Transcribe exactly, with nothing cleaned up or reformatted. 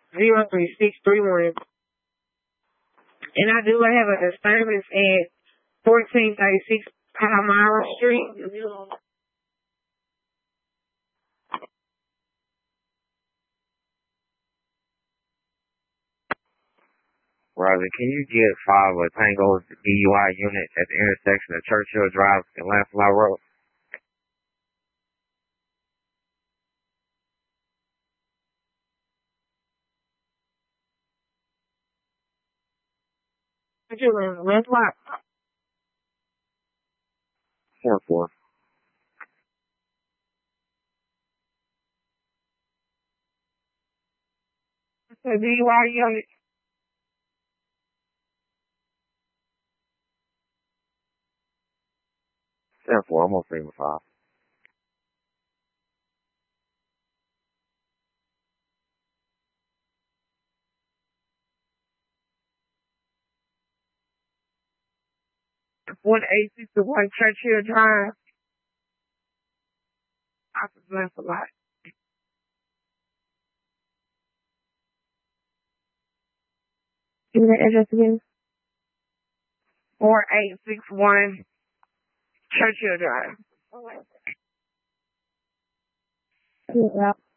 zero three six three one. And I do have a disturbance at fourteen thirty-six Palmyra Street. Roger, can you get five of Tango's D U I unit at the intersection of Churchill Drive and Lancelot Road? What you in Lancelot? Four four. The D U I unit. Seven four. I'm on three with five. one eight six one Churchill Drive. I forgot a lot. Give me the address again. four eight six one Churchill Drive. Yeah.